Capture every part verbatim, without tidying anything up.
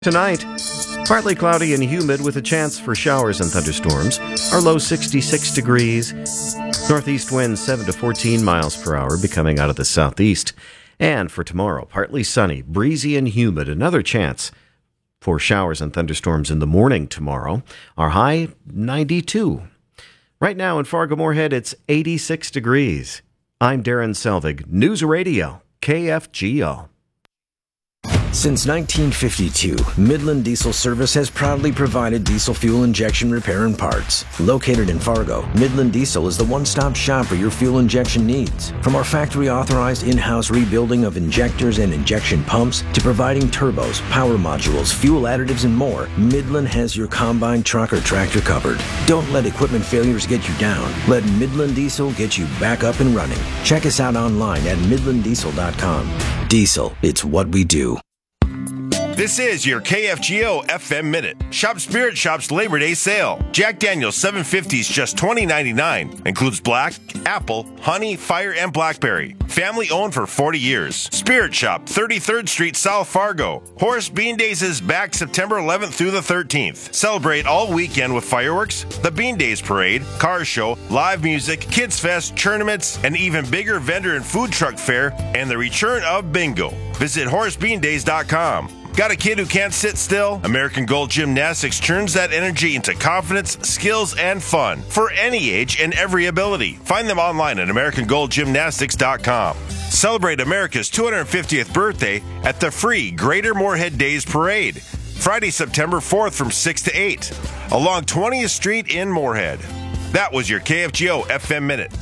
Tonight, partly cloudy and humid with a chance for showers and thunderstorms. Our low sixty-six degrees. Northeast winds seven to fourteen miles per hour, becoming out of the southeast. And for tomorrow, partly sunny, breezy and humid. Another chance for showers and thunderstorms in the morning tomorrow. Our high, ninety-two. Right now in Fargo-Moorhead, it's eighty-six degrees. I'm Darren Selvig, News Radio, K F G O. Since nineteen fifty-two, Midland Diesel Service has proudly provided diesel fuel injection repair and parts. Located in Fargo, Midland Diesel is the one-stop shop for your fuel injection needs. From our factory-authorized in-house rebuilding of injectors and injection pumps to providing turbos, power modules, fuel additives, and more, Midland has your combine, truck, or tractor covered. Don't let equipment failures get you down. Let Midland Diesel get you back up and running. Check us out online at midland diesel dot com. Diesel, it's what we do. This is your K F G O F M Minute. Shop Spirit Shop's Labor Day sale. Jack Daniel's seven fifty is just twenty ninety-nine. Includes black, apple, honey, fire, and blackberry. Family owned for forty years. Spirit Shop, thirty-third Street, South Fargo. Horace Bean Days is back September eleventh through the thirteenth. Celebrate all weekend with fireworks, the Bean Days Parade, car show, live music, Kids Fest, tournaments, an even bigger vendor and food truck fair, and the return of bingo. Visit horace bean days dot com. Got a kid who can't sit still? American Gold Gymnastics turns that energy into confidence, skills, and fun for any age and every ability. Find them online at american gold gymnastics dot com. Celebrate America's two hundred fiftieth birthday at the free Greater Moorhead Days Parade, Friday, September fourth from six to eight, along twentieth Street in Moorhead. That was your K F G O F M Minute.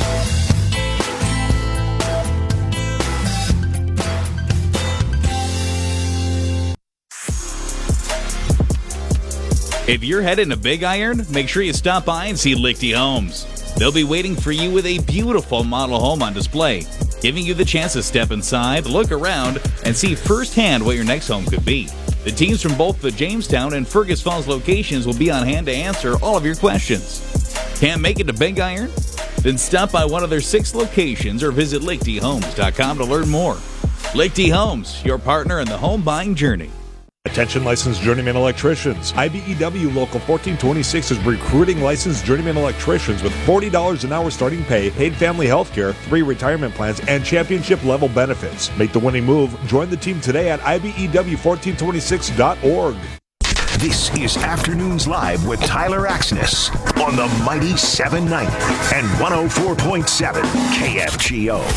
If you're heading to Big Iron, make sure you stop by and see Lichty Homes. They'll be waiting for you with a beautiful model home on display, giving you the chance to step inside, look around, and see firsthand what your next home could be. The teams from both the Jamestown and Fergus Falls locations will be on hand to answer all of your questions. Can't make it to Big Iron? Then stop by one of their six locations or visit lichty homes dot com to learn more. Lichty Homes, your partner in the home buying journey. Attention licensed journeyman electricians. I B E W Local fourteen twenty-six is recruiting licensed journeyman electricians with forty dollars an hour starting pay, paid family health care, three retirement plans, and championship level benefits. Make the winning move. Join the team today at I B E W fourteen twenty-six dot org. This is Afternoons Live with Tyler Axness on the Mighty seven ninety and one oh four point seven K F G O.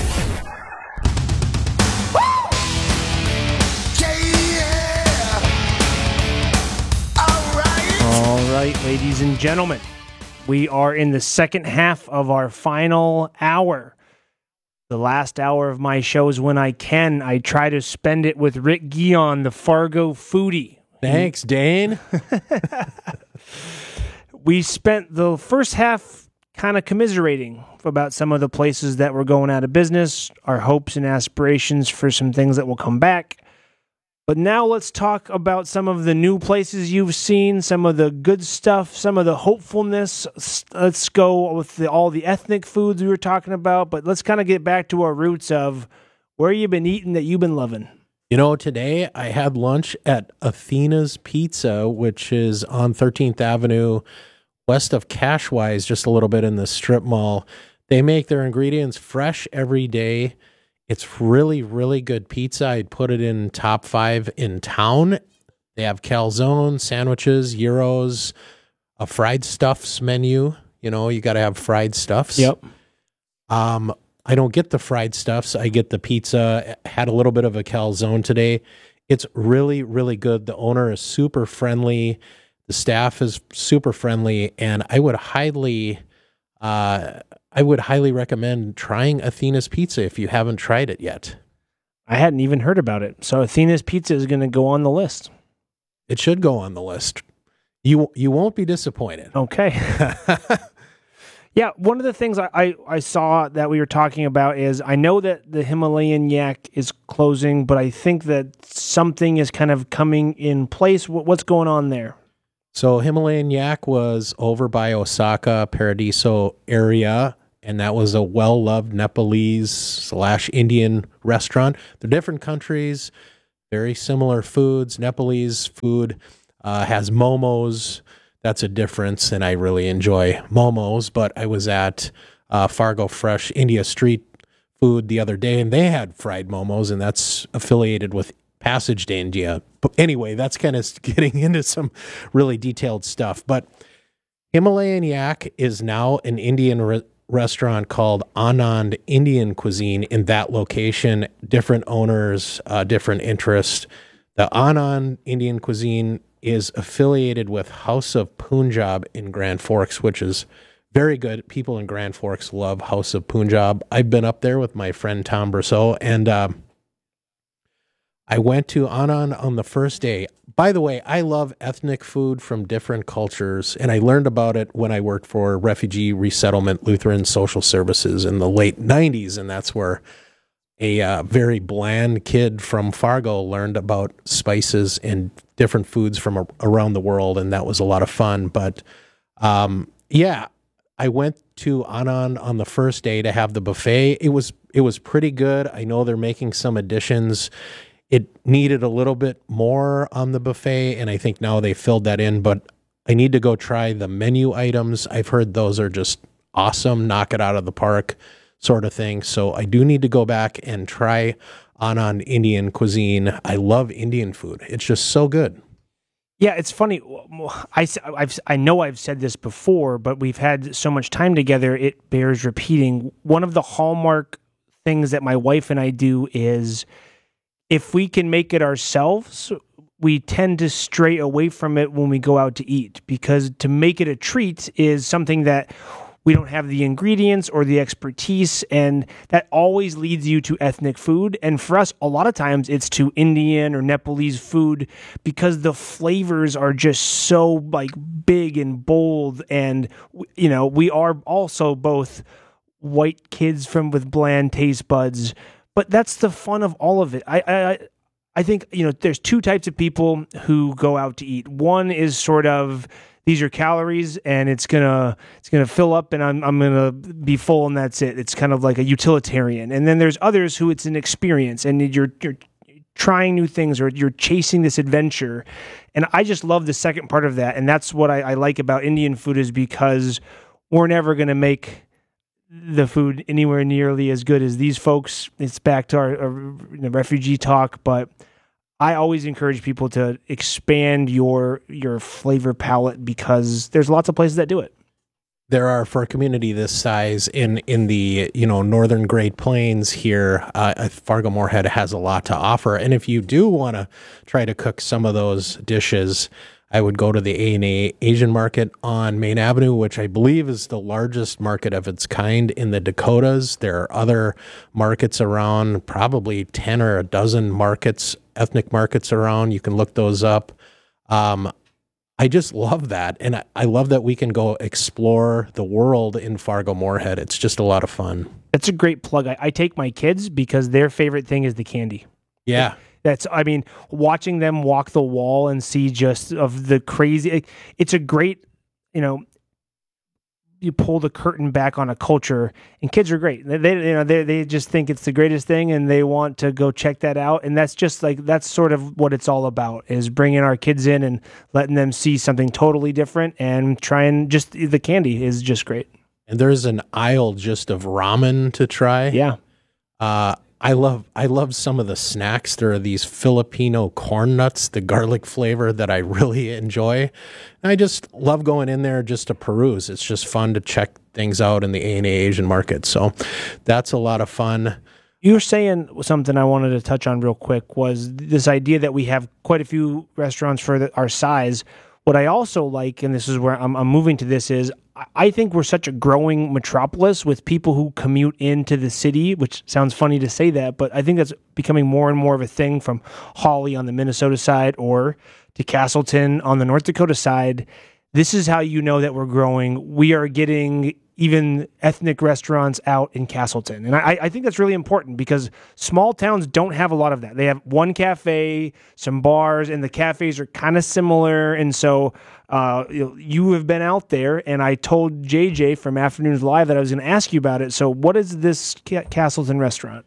All right, ladies and gentlemen, we are in the second half of our final hour. The last hour of my show is when I can. I try to spend it with Rick Guion, the Fargo foodie. Thanks, Dane. We spent the first half kind of commiserating about some of the places that were going out of business, our hopes and aspirations for some things that will come back. But now let's talk about some of the new places you've seen, some of the good stuff, some of the hopefulness. Let's go with the, all the ethnic foods we were talking about, but let's kind of get back to our roots of where you've been eating that you've been loving. You know, today I had lunch at Athena's Pizza, which is on thirteenth Avenue, west of Cashwise, just a little bit in the strip mall. They make their ingredients fresh every day. It's really, really good pizza. I'd put it in top five in town. They have calzone, sandwiches, gyros, a fried stuffs menu. You know, you got to have fried stuffs. Yep. Um, I don't get the fried stuffs. I get the pizza. Had a little bit of a calzone today. It's really, really good. The owner is super friendly. The staff is super friendly, and I would highly... Uh, I would highly recommend trying Athena's Pizza if you haven't tried it yet. I hadn't even heard about it. So Athena's Pizza is going to go on the list. It should go on the list. You you won't be disappointed. Okay. Yeah, one of the things I, I, I saw that we were talking about is I know that the Himalayan Yak is closing, but I think that something is kind of coming in place. What, what's going on there? So Himalayan Yak was over by Osaka, Paradiso area, and that was a well-loved Nepalese slash Indian restaurant. They're different countries. very similar foods. Nepalese food uh, has momos. That's a difference, and I really enjoy momos. But I was at uh, Fargo Fresh India Street Food the other day, and they had fried momos, and that's affiliated with Passage to India. But anyway, that's kind of getting into some really detailed stuff. But Himalayan Yak is now an Indian re- restaurant called Anand Indian Cuisine in that location. Different owners, uh, different interests. The Anand Indian Cuisine is affiliated with House of Punjab in Grand Forks, which is very good. People in Grand Forks love House of Punjab. I've been up there with my friend Tom Brousseau, and uh, I went to Anand on the first day. By the way, I love ethnic food from different cultures, and I learned about it when I worked for Refugee Resettlement Lutheran Social Services in the late nineties, and that's where a uh, very bland kid from Fargo learned about spices and different foods from a- around the world, and that was a lot of fun. But um, yeah, I went to Anand on the first day to have the buffet. It was it was pretty good. I know they're making some additions. It needed a little bit more on the buffet, and I think now they filled that in, but I need to go try the menu items. I've heard those are just awesome, knock it out of the park sort of thing. So I do need to go back and try Anand Indian Cuisine. I love Indian food. It's just so good. Yeah, it's funny. I, I've, I know I've said this before, but we've had so much time together, it bears repeating. One of the hallmark things that my wife and I do is if we can make it ourselves, we tend to stray away from it when we go out to eat, because to make it a treat is something that we don't have the ingredients or the expertise, and that always leads you to ethnic food. And for us, a lot of times it's to Indian or Nepalese food because the flavors are just so like big and bold. And, you know, we are also both white kids from with bland taste buds, but that's the fun of all of it. I, I, I think, you know, there's two types of people who go out to eat. One is sort of, these are calories, and it's gonna it's gonna fill up, and I'm I'm gonna be full, and that's it. It's kind of like a utilitarian. And then there's others who it's an experience, and you're you're trying new things, or you're chasing this adventure. And I just love the second part of that, and that's what I, I like about Indian food, is because we're never gonna make the food anywhere nearly as good as these folks. It's back to our, our you know, refugee talk, but I always encourage people to expand your your flavor palette, because there's lots of places that do it. There are, for a community this size in in the you know northern Great Plains here, uh, Fargo Moorhead has a lot to offer. And if you do want to try to cook some of those dishes, I would go to the A and A Asian Market on Main Avenue, which I believe is the largest market of its kind in the Dakotas. There are other markets around, probably ten or a dozen markets, ethnic markets around. You can look those up. Um, I just love that. And I, I love that we can go explore the world in Fargo Moorhead. It's just a lot of fun. That's a great plug. I, I take my kids because their favorite thing is the candy. Yeah. That's, I mean, watching them walk the wall and see just of the crazy, it's a great, you know, you pull the curtain back on a culture, and kids are great. They, they you know, they, they just think it's the greatest thing, and they want to go check that out. And that's just like, that's sort of what it's all about, is bringing our kids in and letting them see something totally different, and trying just, the candy is just great. And there's an aisle just of ramen to try. Yeah. Uh, I love I love some of the snacks. There are these Filipino corn nuts, the garlic flavor that I really enjoy. And I just love going in there just to peruse. It's just fun to check things out in the A and A Asian Market. So that's a lot of fun. You were saying something I wanted to touch on real quick, was this idea that we have quite a few restaurants for the, our size. What I also like, and this is where I'm, I'm moving to this, is I think we're such a growing metropolis with people who commute into the city, which sounds funny to say that, but I think that's becoming more and more of a thing, from Hawley on the Minnesota side or to Castleton on the North Dakota side. This is how you know that we're growing. We are getting even ethnic restaurants out in Castleton. And I, I think that's really important, because small towns don't have a lot of that. They have one cafe, some bars, and the cafes are kind of similar. And so uh, you, you have been out there, and I told J J from Afternoons Live that I was going to ask you about it. So what is this Castleton restaurant?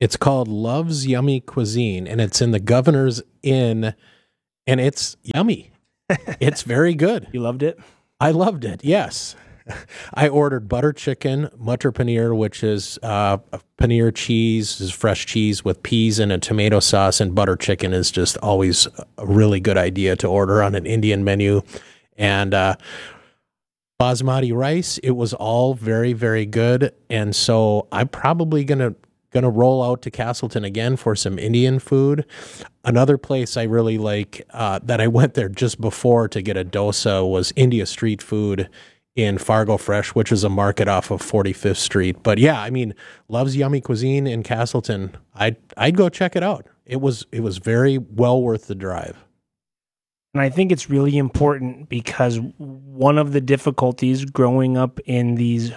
It's called Love's Yummy Cuisine, and it's in the Governor's Inn, and it's yummy. It's very good. You loved it? I loved it, yes. I ordered butter chicken, mutter paneer, which is uh, paneer cheese, is fresh cheese with peas and a tomato sauce, and butter chicken is just always a really good idea to order on an Indian menu. And uh, basmati rice, it was all very, very good. And so I'm probably going to going to roll out to Castleton again for some Indian food. Another place I really like uh, that I went there just before to get a dosa was India Street Food in Fargo Fresh, which is a market off of forty-fifth Street. But yeah, I mean, Love's Yummy Cuisine in Castleton. I'd I'd go check it out. It was it was very well worth the drive. And I think it's really important because one of the difficulties growing up in these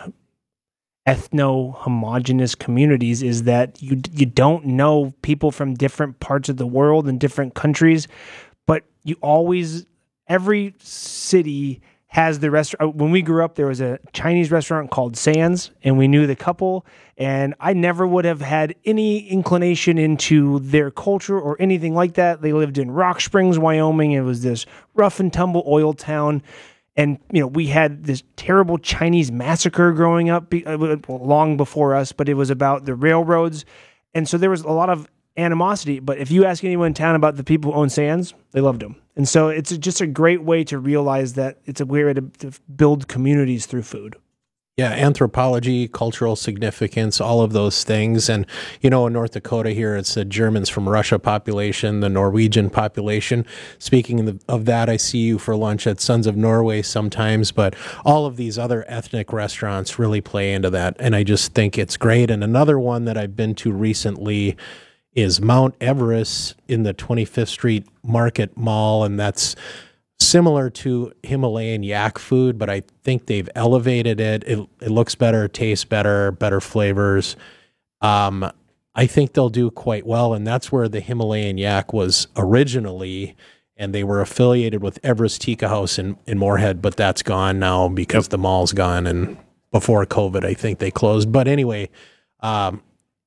ethno-homogenous communities is that you you don't know people from different parts of the world and different countries, but you always, every city has the restaurant. When we grew up, there was a Chinese restaurant called Sands, and we knew the couple, and I never would have had any inclination into their culture or anything like that. They lived in Rock Springs, Wyoming. It was this rough and tumble oil town. And, you know, we had this terrible Chinese massacre growing up be, uh, long before us, but it was about the railroads. And so there was a lot of animosity. But if you ask anyone in town about the people who own Sands, they loved them. And so it's just a great way to realize that it's a way to, to build communities through food. Yeah, anthropology, cultural significance, all of those things. And, you know, in North Dakota here, it's the Germans from Russia population, the Norwegian population. Speaking of that, I see you for lunch at Sons of Norway sometimes, but all of these other ethnic restaurants really play into that. And I just think it's great. And another one that I've been to recently is Mount Everest in the twenty-fifth Street Market Mall, and that's similar to Himalayan yak food, but I think they've elevated it. It, it looks better, tastes better, better flavors. Um, I think they'll do quite well, and that's where the Himalayan yak was originally, and they were affiliated with Everest Tikka House in, in Moorhead, but that's gone now because yep. the mall's gone, and before COVID, I think they closed. But anyway, um,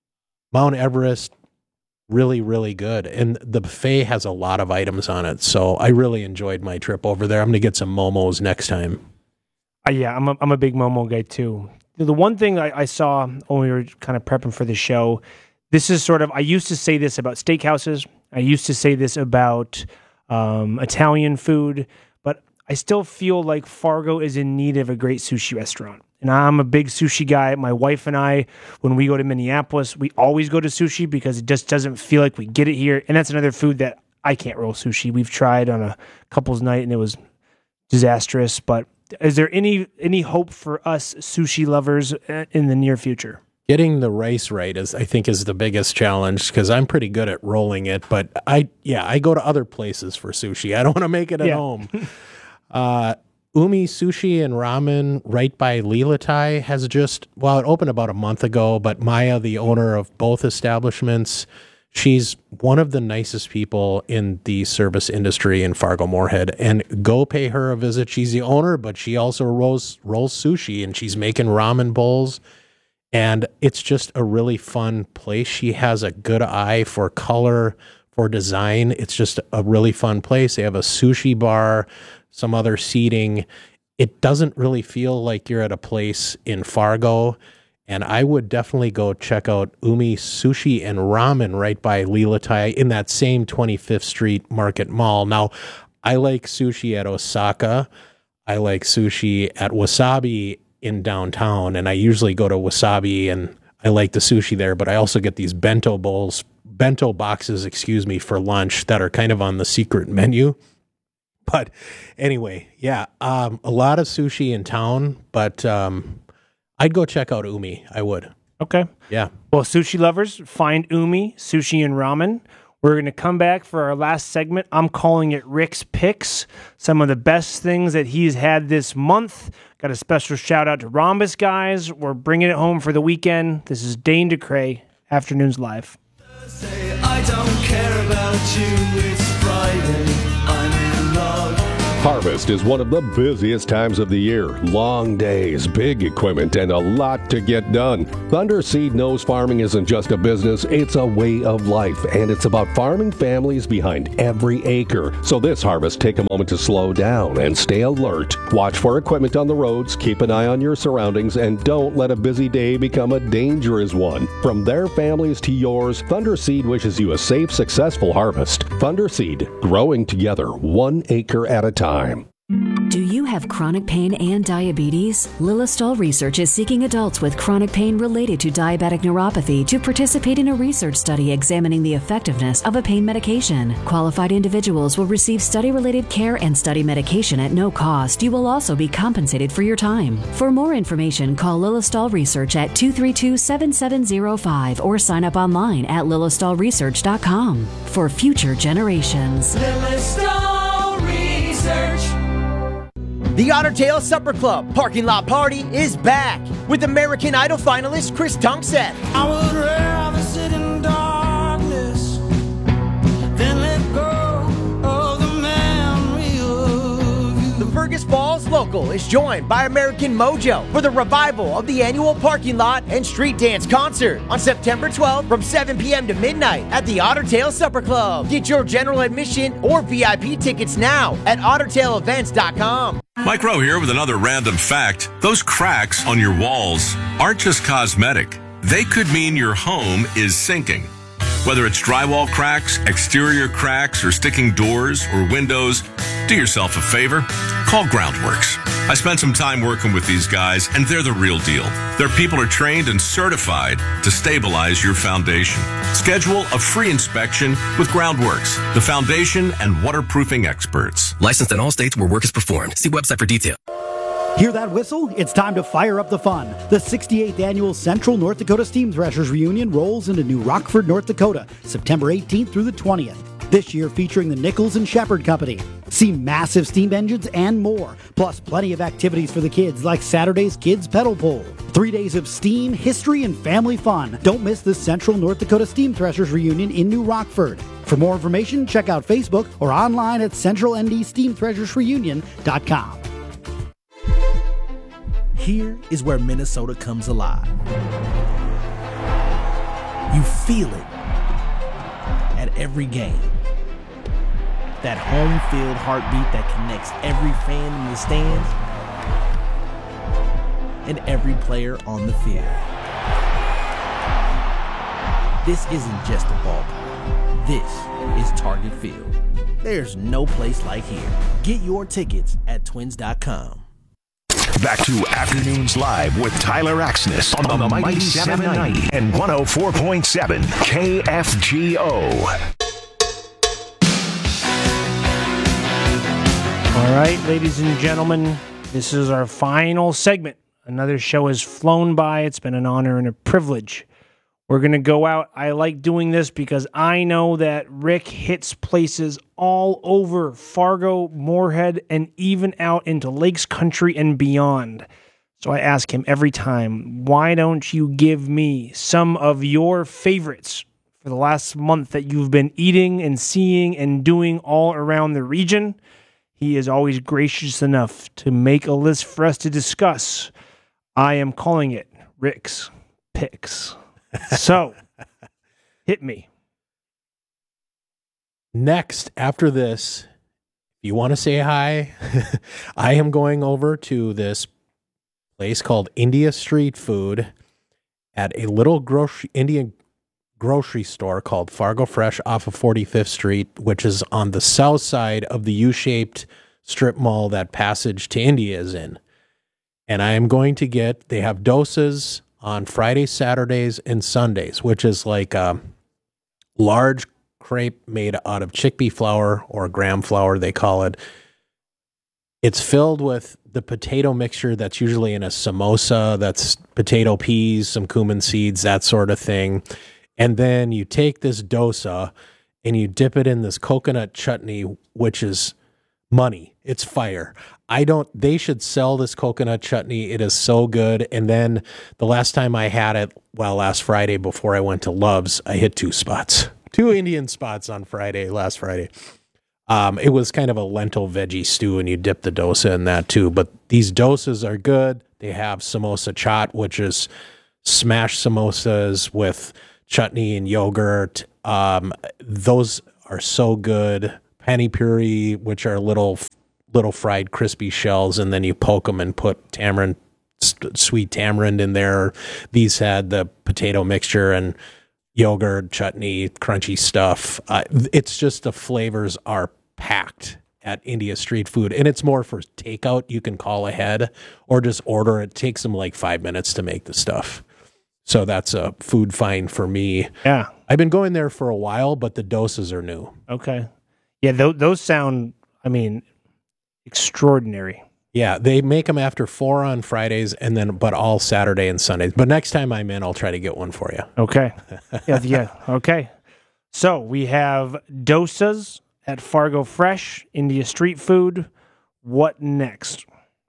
Mount Everest, really, really good. And the buffet has a lot of items on it. So I really enjoyed my trip over there. I'm going to get some momos next time. Uh, yeah, I'm a, I'm a big momo guy too. The one thing I, I saw when we were kind of prepping for the show, this is sort of, I used to say this about steakhouses. I used to say this about um, Italian food, but I still feel like Fargo is in need of a great sushi restaurant. And I'm a big sushi guy. My wife and I, when we go to Minneapolis, we always go to sushi because it just doesn't feel like we get it here. And that's another food that I can't roll sushi. We've tried on a couple's night and it was disastrous. But is there any any hope for us sushi lovers in the near future? Getting the rice right is, I think, is the biggest challenge because I'm pretty good at rolling it. But I, yeah, I go to other places for sushi. I don't want to make it at yeah. home. uh, Umi Sushi and Ramen right by Lilatai has just, well, it opened about a month ago, but Maya, the owner of both establishments, she's one of the nicest people in the service industry in Fargo-Moorhead, and go pay her a visit. She's the owner, but she also rolls, rolls sushi, and she's making ramen bowls, and it's just a really fun place. She has a good eye for color, for design. It's just a really fun place. They have a sushi bar, some other seating. It doesn't really feel like you're at a place in Fargo, and I would definitely go check out Umi Sushi and Ramen right by Lilatai in that same twenty-fifth Street Market Mall. Now, I like sushi at Osaka. I like sushi at Wasabi in downtown, and I usually go to Wasabi, and I like the sushi there, but I also get these bento bowls, bento boxes, excuse me, for lunch that are kind of on the secret menu. But anyway, yeah, um, a lot of sushi in town, but um, I'd go check out Umi. I would. Okay. Yeah. Well, sushi lovers, find Umi, Sushi and Ramen. We're going to come back for our last segment. I'm calling it Rick's Picks. Some of the best things that he's had this month. Got a special shout out to Rhombus guys. We're bringing it home for the weekend. This is Dane DeCray, Afternoons Live. Say, I don't care about you, it's Friday, I'm in love. Harvest is one of the busiest times of the year. Long days, big equipment, and a lot to get done. Thunder Seed knows farming isn't just a business, it's a way of life, and it's about farming families behind every acre. So this harvest, take a moment to slow down and stay alert. Watch for equipment on the roads, keep an eye on your surroundings, and don't let a busy day become a dangerous one. From their families to yours, Thunder Seed wishes you a safe, successful harvest. Thunder Seed, growing together, one acre at a time. Do you have chronic pain and diabetes? Lilistol Research is seeking adults with chronic pain related to diabetic neuropathy to participate in a research study examining the effectiveness of a pain medication. Qualified individuals will receive study-related care and study medication at no cost. You will also be compensated for your time. For more information, call Lilistol Research at two three two, seven seven zero five or sign up online at lilistol research dot com for future generations. Lilistol Research. The Otter Tail Supper Club Parking Lot Party is back with American Idol finalist Chris Tunkseth. I would rather sit in darkness than let go of the memory of you. The Fergus Falls Local is joined by American Mojo for the revival of the annual Parking Lot and Street Dance Concert on September twelfth from seven p.m. to midnight at the Otter Tail Supper Club. Get your general admission or V I P tickets now at otter tail events dot com. Mike Rowe here with another random fact. Those cracks on your walls aren't just cosmetic. They could mean your home is sinking. Whether it's drywall cracks, exterior cracks, or sticking doors or windows, do yourself a favor. Call Groundworks. I spent some time working with these guys, and they're the real deal. Their people are trained and certified to stabilize your foundation. Schedule a free inspection with Groundworks, the foundation and waterproofing experts. Licensed in all states where work is performed. See website for detail. Hear that whistle? It's time to fire up the fun. The sixty-eighth Annual Central North Dakota Steam Threshers Reunion rolls into New Rockford, North Dakota, September eighteenth through the twentieth. This year featuring the Nichols and Shepherd Company. See massive steam engines and more, plus plenty of activities for the kids like Saturday's Kids Pedal Pole. Three days of steam, history, and family fun. Don't miss the Central North Dakota Steam Threshers Reunion in New Rockford. For more information, check out Facebook or online at central n d steam threshers reunion dot com. Here is where Minnesota comes alive. You feel it at every game. That home field heartbeat that connects every fan in the stands and every player on the field. This isn't just a ballpark. This is Target Field. There's no place like here. Get your tickets at twins dot com. Back to Afternoons Live with Tyler Axness on, on the Mighty seven ninety and one oh four point seven K F G O. All right, ladies and gentlemen, this is our final segment. Another show has flown by. It's been an honor and a privilege. We're going to go out. I like doing this because I know that Rick hits places all over Fargo, Moorhead, and even out into Lakes Country and beyond. So I ask him every time, why don't you give me some of your favorites for the last month that you've been eating and seeing and doing all around the region? He is always gracious enough to make a list for us to discuss. I am calling it Rick's Picks. So, hit me. Next, after this, if you want to say hi, I am going over to this place called India Street Food at a little grocery Indian grocery store called Fargo Fresh off of forty-fifth Street, which is on the south side of the U-shaped strip mall that Passage to India is in. And I am going to get, they have dosas on Fridays, Saturdays, and Sundays, which is like a large crepe made out of chickpea flour or gram flour, they call it. It's filled with the potato mixture that's usually in a samosa. That's potato peas, some cumin seeds, that sort of thing. And then you take this dosa and you dip it in this coconut chutney, which is money. It's fire. I don't, they should sell this coconut chutney. It is so good. And then the last time I had it, well, last Friday before I went to Love's, I hit two spots, two Indian spots on Friday, last Friday. Um, it was kind of a lentil veggie stew, and you dip the dosa in that too. But these dosas are good. They have samosa chaat, which is smashed samosas with chutney and yogurt. Um, those are so good. Pani puri, which are little little fried crispy shells, and then you poke them and put tamarind, sweet tamarind in there. These had the potato mixture and yogurt, chutney, crunchy stuff. Uh, it's just the flavors are packed at India Street Food, and it's more for takeout. You can call ahead or just order. It takes them like five minutes to make the stuff. So that's a food find for me. Yeah. I've been going there for a while, but the doses are new. Okay. Yeah, th- those sound, I mean, extraordinary. Yeah, they make them after four on Fridays, and then but all Saturday and Sundays. But next time I'm in, I'll try to get one for you. Okay. yeah, yeah. Okay. So we have dosas at Fargo Fresh, India Street Food. What next?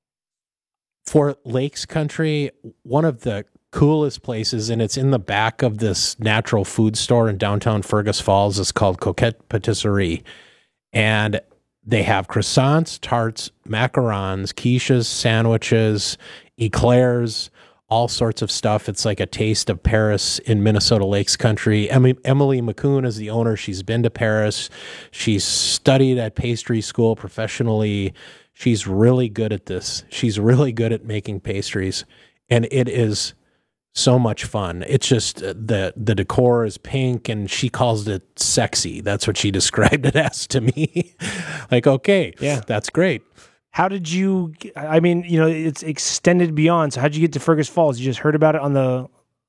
For Lakes Country, one of the coolest places, and it's in the back of this natural food store in downtown Fergus Falls. It's called Coquette Patisserie. And they have croissants, tarts, macarons, quiches, sandwiches, eclairs, all sorts of stuff. It's like a taste of Paris in Minnesota Lakes Country. Emily, Emily McCoon is the owner. She's been to Paris. She's studied at pastry school professionally. She's really good at this. She's really good at making pastries. And it is so much fun. It's just uh, the the decor is pink, and she calls it sexy. That's what she described it as to me. Like, okay, yeah, that's great. How did you, I mean, you know, it's extended beyond. So how'd you get to Fergus Falls? You just heard about it on the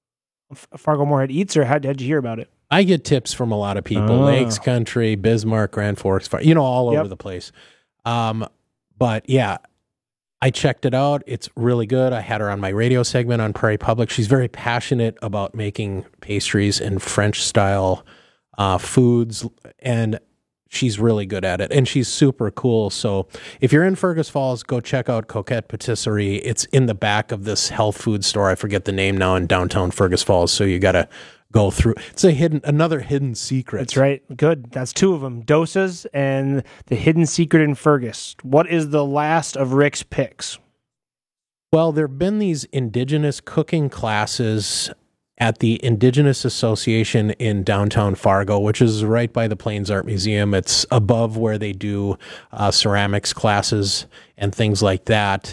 Fargo Moorhead Eats, or how'd, how'd you hear about it? I get tips from a lot of people. Oh. Lakes Country, Bismarck, Grand Forks, you know, all Yep. over the place. Um, but yeah, I checked it out. It's really good. I had her on my radio segment on Prairie Public. She's very passionate about making pastries and French style uh, foods, and she's really good at it. And she's super cool. So if you're in Fergus Falls, go check out Coquette Patisserie. It's in the back of this health food store. I forget the name now, in downtown Fergus Falls. So you got to go through. It's a hidden, another hidden secret. That's right. Good. That's two of them. Dosas and the Hidden Secret in Fergus. What is the last of Rick's picks? Well, there have been these indigenous cooking classes at the Indigenous Association in downtown Fargo, which is right by the Plains Art Museum. It's above where they do uh, ceramics classes and things like that.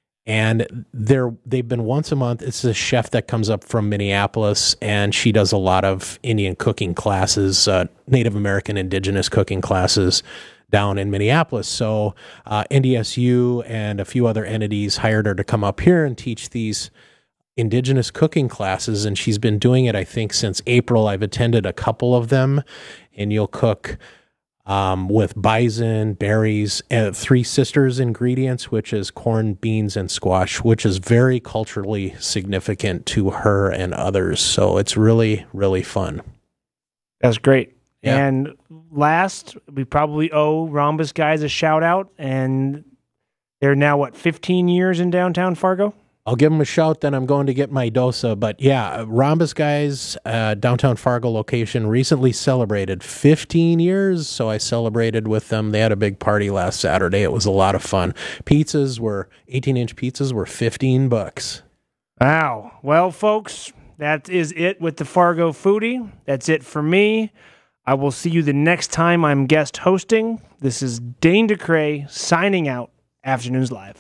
And they're, they've been once a month. It's a chef that comes up from Minneapolis, and she does a lot of Indian cooking classes, uh, Native American indigenous cooking classes down in Minneapolis. So uh, N D S U and a few other entities hired her to come up here and teach these indigenous cooking classes, and she's been doing it, I think, since April. I've attended a couple of them, and you'll cook Um, with bison, berries, and Three Sisters ingredients, which is corn, beans, and squash, which is very culturally significant to her and others. So it's really, really fun. That's great. Yeah. And last, we probably owe Rhombus Guys a shout out. And they're now, what, fifteen years in downtown Fargo? I'll give them a shout, then I'm going to get my dosa. But yeah, Rhombus Guys, uh, downtown Fargo location, recently celebrated fifteen years. So I celebrated with them. They had a big party last Saturday. It was a lot of fun. Pizzas were, eighteen inch pizzas were fifteen bucks. Wow. Well, folks, that is it with the Fargo Foodie. That's it for me. I will see you the next time I'm guest hosting. This is Dane DeCray signing out. Afternoons Live.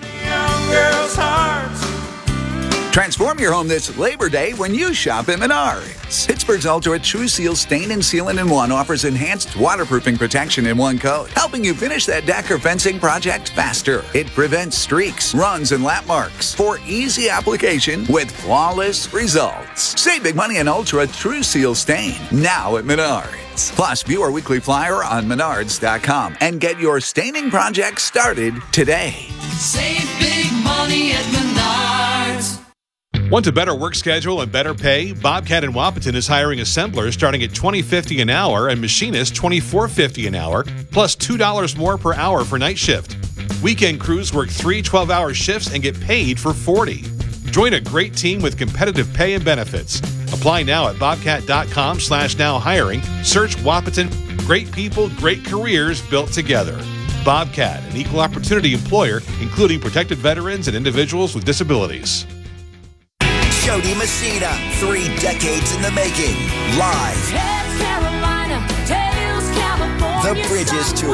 Girls' hearts. Transform your home this Labor Day when you shop at Menards. Pittsburgh's Ultra True Seal Stain and Sealant in One offers enhanced waterproofing protection in one coat, helping you finish that deck or fencing project faster. It prevents streaks, runs, and lap marks for easy application with flawless results. Save big money on Ultra True Seal Stain now at Menards. Plus, view our weekly flyer on menards dot com and get your staining project started today. Save big money at Menards. Want a better work schedule and better pay? Bobcat in Wapaton is hiring assemblers starting at twenty fifty an hour and machinists twenty-four fifty an hour, plus two dollars more per hour for night shift. Weekend crews work three twelve-hour shifts and get paid for forty. Join a great team with competitive pay and benefits. Apply now at bobcat.com slash now hiring. Search Wapaton. Great people, great careers built together. Bobcat, an equal opportunity employer, including protected veterans and individuals with disabilities. Jody Messina, three decades in the making. Live. Heads Carolina, tails California. The Bridges Tour.